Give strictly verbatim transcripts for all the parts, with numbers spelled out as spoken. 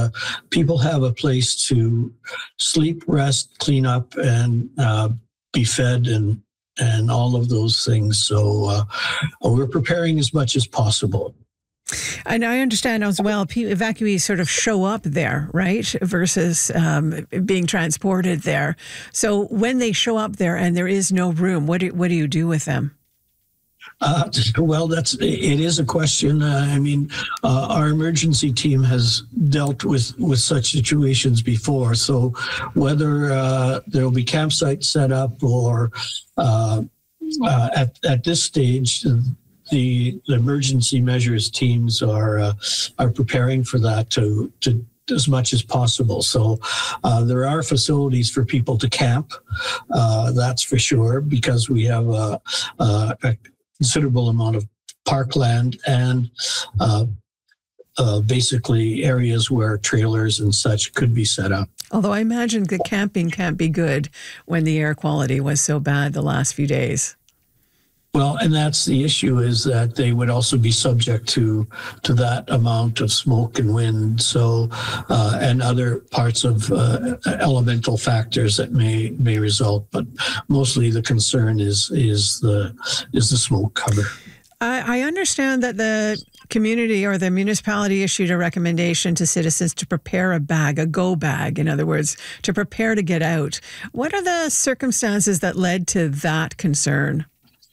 uh, people have a place to sleep, rest, clean up, and uh, be fed, and and all of those things. So uh, we're preparing as much as possible. And I understand as well, evacuees sort of show up there, right, versus um, being transported there. So when they show up there and there is no room, what do, what do you do with them? Uh, well, that's it is a question. Uh, I mean, uh, our emergency team has dealt with, with such situations before. So whether uh, there will be campsites set up or uh, uh, at, at this stage, the, the emergency measures teams are uh, are preparing for that to to as much as possible. So uh, there are facilities for people to camp. Uh, that's for sure, because we have a, a, a considerable amount of parkland and uh, uh, basically areas where trailers and such could be set up. Although I imagine the camping can't be good when the air quality was so bad the last few days. Well, and that's the issue, is that they would also be subject to to that amount of smoke and wind, so uh, and other parts of uh, elemental factors that may may result. But mostly the concern is is the is the smoke cover. I, I understand that the community or the municipality issued a recommendation to citizens to prepare a bag, a go bag, in other words, to prepare to get out. What are the circumstances that led to that concern?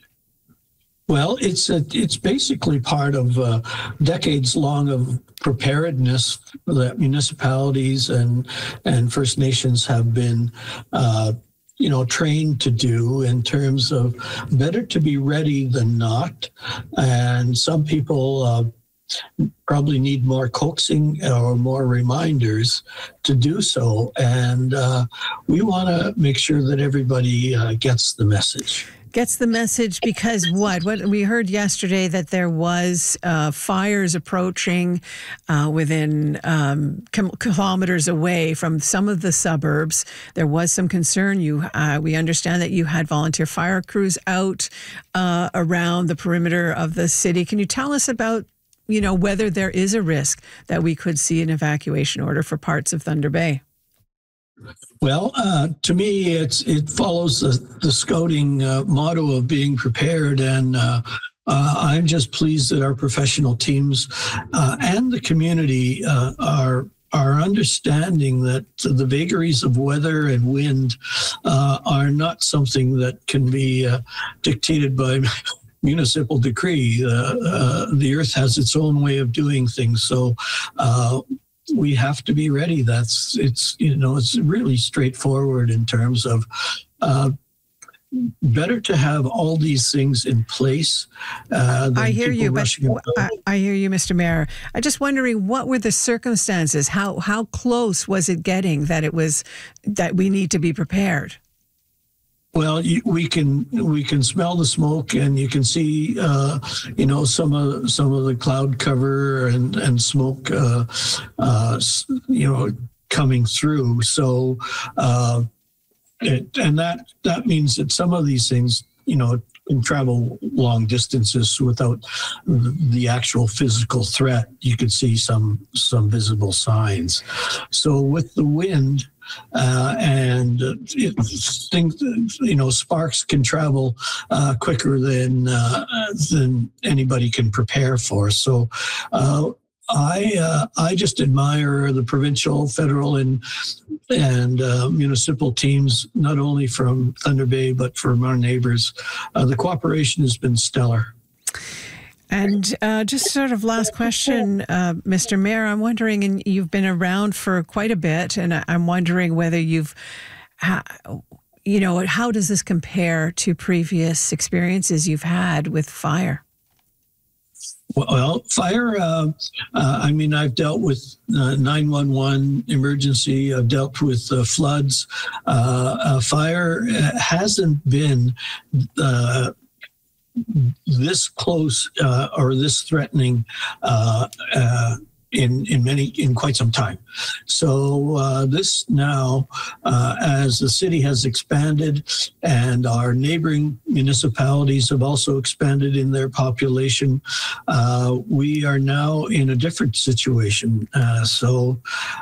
Well, it's a, it's basically part of uh, decades long of preparedness that municipalities and and First Nations have been, uh, you know, trained to do, in terms of better to be ready than not. And some people uh, probably need more coaxing or more reminders to do so. And uh, we want to make sure that everybody uh, gets the message. Gets the message because what? What we heard yesterday, that there was uh, fires approaching uh, within um, kilometers away from some of the suburbs. There was some concern. You, uh, we understand that you had volunteer fire crews out uh, around the perimeter of the city. Can you tell us about, you know, whether there is a risk that we could see an evacuation order for parts of Thunder Bay? Well, uh, to me, it's it follows the, the scouting uh, motto of being prepared, and uh, uh, I'm just pleased that our professional teams uh, and the community uh, are are understanding that the vagaries of weather and wind uh, are not something that can be uh, dictated by municipal decree. Uh, uh, the earth has its own way of doing things, so uh, we have to be ready. That's it's you know it's really straightforward in terms of uh, better to have all these things in place. Uh, than I hear you, but I, I hear you, Mister Mayor. I'm just wondering, what were the circumstances? How how close was it getting that it was that we need to be prepared? Well, you, we can we can smell the smoke, and you can see, uh, you know, some of some of the cloud cover and and smoke, uh, uh, you know, coming through. So, uh, it, and that that means that some of these things, you know, can travel long distances without the actual physical threat. You could see some some visible signs. So with the wind. Uh, and uh, it, things, you know, sparks can travel uh, quicker than uh, than anybody can prepare for. So, uh, I uh, I just admire the provincial, federal, and and uh, municipal teams, not only from Thunder Bay but from our neighbors. Uh, the cooperation has been stellar. And uh, just sort of last question, uh, Mister Mayor, I'm wondering, and you've been around for quite a bit, and I'm wondering whether you've, you know, how does this compare to previous experiences you've had with fire? Well, fire, uh, uh, I mean, I've dealt with uh, nine one one emergency, I've dealt with uh, floods. Uh, uh, fire hasn't been uh, this close uh, or this threatening uh, uh, in in many in quite some time. So uh, this now, uh, as the city has expanded and our neighboring municipalities have also expanded in their population, uh, we are now in a different situation. Uh, so